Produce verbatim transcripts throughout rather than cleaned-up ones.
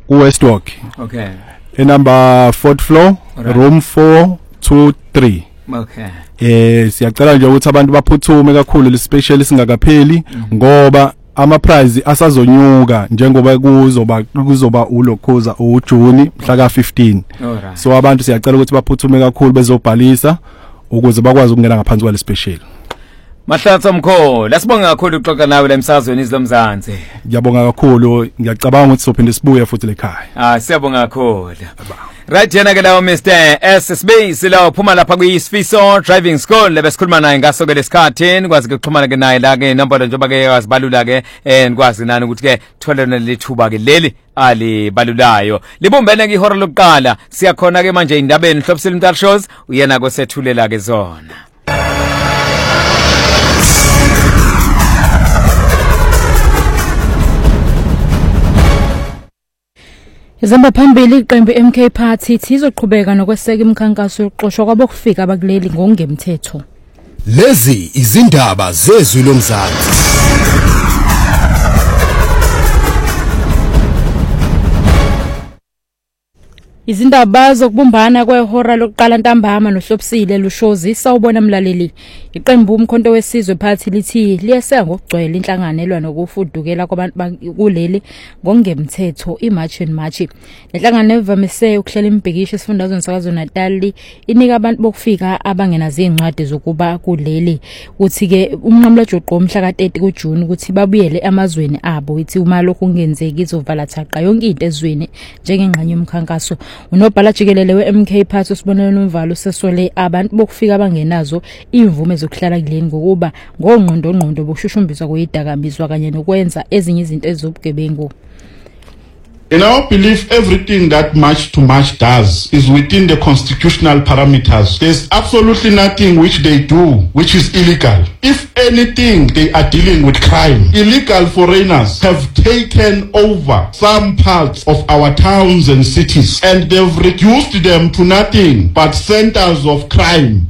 ku Westwalk. Okay. E number fourth floor, right. Room four two three. Okay. Eh siyacela nje ukuthi abantu baphuthume kakhulu lesipecial singakapheli ngoba ama prize asazonyuka njengoba kuzoba kuzoba ulokhoza uJuni mhla ka fifteen. So abantu siyacela ukuthi baphuthume kakhulu bezobhalisa ukuze bakwazi ukungena ngaphansi kwale special. Mahlatsa Mkhola, lasibonga kakhulu ukuxoxa nawe la emsazweni izilomzansi. Ngiyabonga kakhulu, ngiyacabanga ukuthi sophinde sibuye futhi lekhaya. Ah, siyabonga kakhulu. Right yena ke lawo Mister S S B sila uphuma lapha kuyiSfiso Driving School lebesikhuluma naye ngaso ke lesikhathi kwazi ukuxhumana ke naye la ke inombolo njengoba ke yazibalula ke eh nikwazi nani ukuthi ke tholene lithuba ke leli ali balulayo libumbene ke ihora lokuqala siyakhona ke manje indabeni Hlobisile Mtali Shows uyena kosethulela ke zona. Zamba phambili iqembu M K Party izoqhubeka nokweseka imikhankaso yokuxoshwa kwabokufika abakuleli ngokungemthetho. Lezi izindaba zezwi lomzansi. Izindaba zokubumbana kwehora lokuqala ntambama noHlobisile Lushozi sawubona mlaleli. Iqembu umkhonto wesizwe Party lithi liyeseka ngokugcwele inhlanganelwa nokufudukela kwabantu kuleli ngokungemthetho iMarch and March. Lenhlangano evamise ukuhlela imibhikisho esifundazweni saKwaZulu-Natal inika abantu bokufika abangenazo incwadi zokuba kuleli. Uthi ke umnqamla joqo umhla ka thirty kuJune ukuthi babuyele amazweni abo. Uthi uma lokhu kungenzeki izovala thaqa yonke into ezweni njengengxenye yomkhankaso. Unobhala jikelele we-M K Party usibonelelo umvalo sesole abantu bokufika abangenazo imvume zokuhlala kuleni ngokuba ngongqondo ngqondo bokushushumbiswa kweyidakamizwa kanye nokwenza ezinye izinto ezobugebengu. In our belief, everything that March to March does is within the constitutional parameters. There's absolutely nothing which they do which is illegal. If anything, they are dealing with crime. Illegal foreigners have taken over some parts of our towns and cities, and they've reduced them to nothing but centers of crime.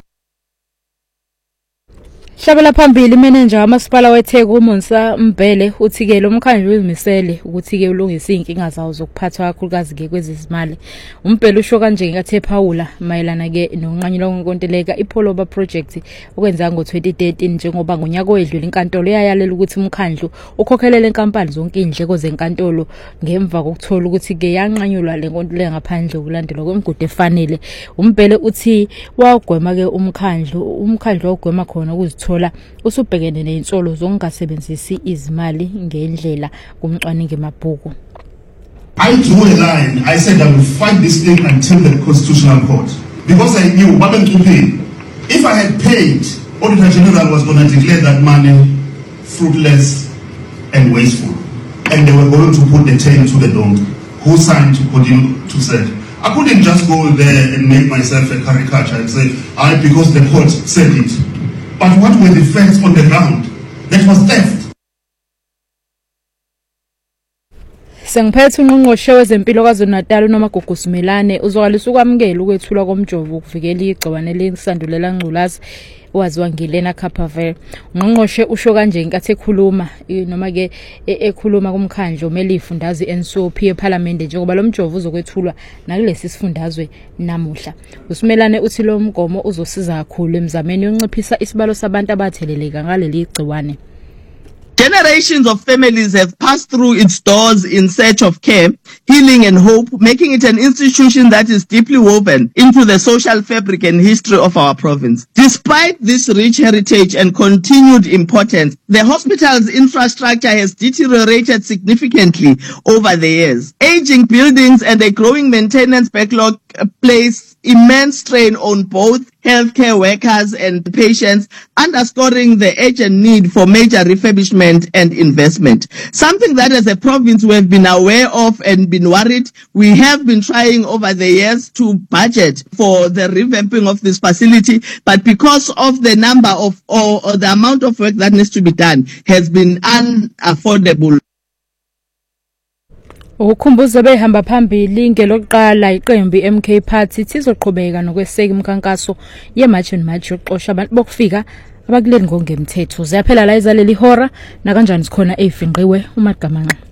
Shabela phambili manager wamasipala weTheku uMonsa Mbele uthi ke lo mkhandlu uzimisele ukuthi ke ulungise inkinga zawo zokuphathwa kakhulukazi ke kwezizimali. Umbhele usho kanje ngathi Paula mayelana ke nonqanyulwa kwenkontileka iPholoba project okwenza ngo twenty thirteen njengoba ngonyaka wedlule inkantolo yayalela ukuthi umkhandlu ukhokhelele inkampani zonke indleko zenkantolo ngemva kokuthola ukuthi ke yanqanyulwa lenkontileka ngaphandle ukulandelwa kwemigudu efanele. Umbhele uthi wagwema ke umkhandlu umkhandlu wagwema khona ukuzithola usubhekene neinsolo zongasebenzisi izimali ngendlela kumcwaningi emabhuku. I drew a line. I said I will fight this thing until the Constitutional Court because I knew if I had paid, Auditor General was going to declare that money fruitless and wasteful, and they were going to put the chain to the donkey. Who signed to continue to serve? I couldn't just go there and make myself a caricature and say, I because the court said it. But what were the facts on the ground? That was theft. Sengiphethe ungqongqoshe wezempilo kwaZulu-Natal uNomagugu Simelane uzokwalisa ukwamukela ukwethulwa komjovo ukuvikela igciwane lesandulela ngculazi owaziwa ngilena Kapavela. Ungqongqoshe usho kanje inkathi ekhuluma noma ke ekhuluma kumkhandlo omele ifundazi N S O P eParliament njengoba lo mjovo uzokwethulwa nakulesi sifundazwe namuhla. Usimelane uthi lo mgomo uzosiza kakhulu emzameni yonciphisa isibalo sabantu abatheleleka ngaleli gciwane. Generations of families have passed through its doors in search of care, healing and hope, making it an institution that is deeply woven into the social fabric and history of our province. Despite this rich heritage and continued importance, the hospital's infrastructure has deteriorated significantly over the years. Aging buildings and a growing maintenance backlog place immense strain on both healthcare workers and patients, underscoring the urgent need for major refurbishment and investment. Something that as a province we have been aware of and been worried. We have been trying over the years to budget for the revamping of this facility, but because of the number of or, or the amount of work that needs to be done has been unaffordable. Ukukhumbuza behamba phambili ngelokuqala iqembu M K Party sizoqhubeka nokweseka imikhankaso yeMarch and March yokuxosha abantu bokufika abakuleli ngongemthetho. Ziyaphela la izaleli hora na kanjani sikhona efinqiwe uMagamanqa.